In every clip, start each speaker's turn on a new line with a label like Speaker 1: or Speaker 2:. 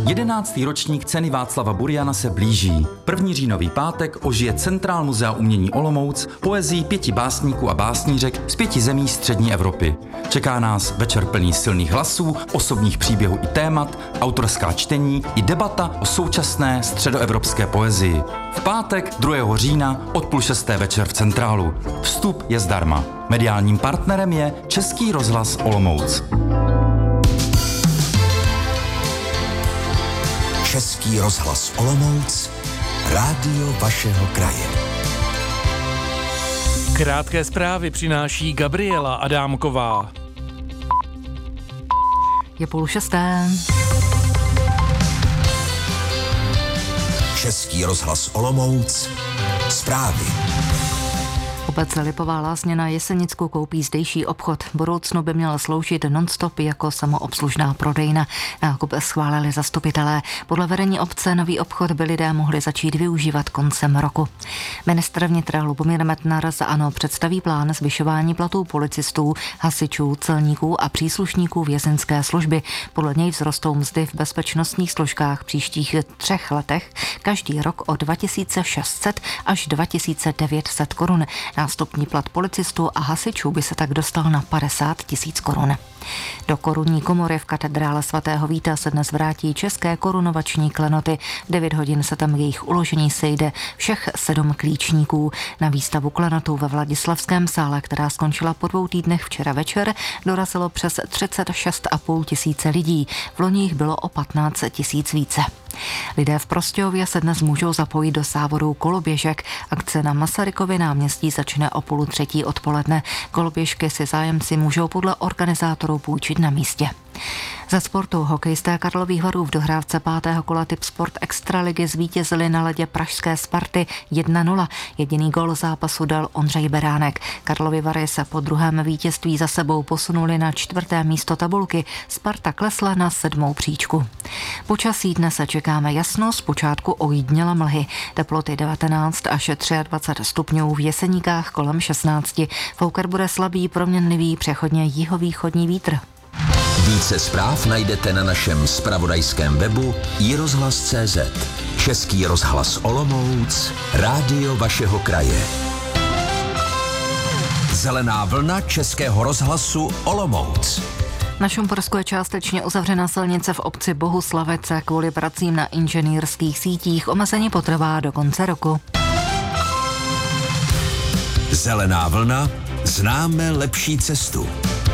Speaker 1: 11. ročník ceny Václava Buriana se blíží. 1. říjnový pátek ožije Centrál Muzea umění Olomouc poezí 5 básníků a básnířek z 5 zemí střední Evropy. Čeká nás večer plný silných hlasů, osobních příběhů i témat, autorská čtení i debata o současné středoevropské poezii. V pátek 2. října od 5:30 večer v Centrálu. Vstup je zdarma. Mediálním partnerem je Český rozhlas Olomouc.
Speaker 2: Český rozhlas Olomouc, rádio vašeho kraje.
Speaker 3: Krátké zprávy přináší Gabriela Adámková.
Speaker 4: Je 5:30.
Speaker 2: Český rozhlas Olomouc, zprávy.
Speaker 4: Obec Lipová Lázně na Jesenicku koupí zdejší obchod. V budoucnu by měla sloužit non-stop jako samoobslužná prodejna. Nákup schválili zastupitelé. Podle vedení obce nový obchod by lidé mohli začít využívat koncem roku. Ministr vnitra Lubomír Metnar za ANO představí plán zvyšování platů policistů, hasičů, celníků a příslušníků vězeňské služby. Podle něj vzrostou mzdy v bezpečnostních složkách v příštích 3 letech každý rok o 2600 až 2900 korun. Nástupní plat policistů a hasičů by se tak dostal na 50 000 korun. Do korunní komory v katedrále svatého Víta se dnes vrátí české korunovační klenoty. 9 hodin se tam jejich uložení sejde všech 7 klíčníků. Na výstavu klenotů ve Vladislavském sále, která skončila po 2 týdnech včera večer, dorazilo přes 36 500 lidí. V loni jich bylo o 15 000 více. Lidé v Prostějově se dnes můžou zapojit do závodů koloběžek. Akce na Masarykově náměstí začne o 2:30 odpoledne. Koloběžky si zájemci můžou podle organizátorů půjčit na místě. Ze sportu hokejisté Karlových Varů v dohrávce 5. kola Typ Sport Extraligy zvítězili na ledě pražské Sparty 1-0. Jediný gól zápasu dal Ondřej Beránek. Karlovy Vary se po druhém vítězství za sebou posunuli na 4. místo tabulky. Sparta klesla na 7. příčku. Počasí dnes se čekáme jasno, zpočátku ojídněla mlhy. Teploty 19 až 23 stupňů, v Jeseníkách kolem 16. Foukat bude slabý, proměnlivý, přechodně jihovýchodní vítr.
Speaker 2: Více zpráv najdete na našem zpravodajském webu iRozhlas.cz. Český rozhlas Olomouc, rádio vašeho kraje. Zelená vlna Českého rozhlasu Olomouc.
Speaker 4: Na Šumpersku je částečně uzavřena silnice v obci Bohuslavice kvůli pracím na inženýrských sítích. Omezení potrvá do konce roku.
Speaker 2: Zelená vlna, známe lepší cestu.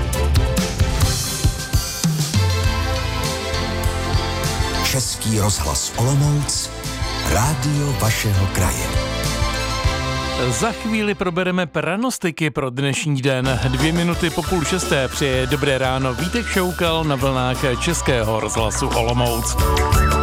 Speaker 2: Český rozhlas Olomouc, rádio vašeho kraje.
Speaker 3: Za chvíli probereme pranostiky pro dnešní den. 2 minuty po 5:30 přeje dobré ráno Vítek Šoukal na vlnách Českého rozhlasu Olomouc.